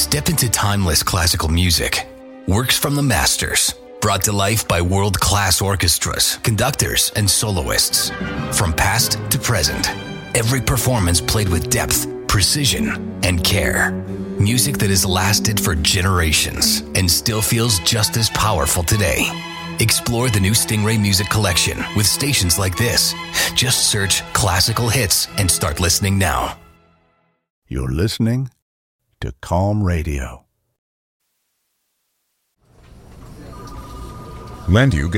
Step into timeless classical music. Works from the masters, brought to life by world-class orchestras, conductors, and soloists. From past to present, every performance played with depth, precision, and care. Music that has lasted for generations and still feels just as powerful today. Explore the new Stingray Music Collection with stations like this. Just search classical hits and start listening now. You're listening to Calm Radio. Lendu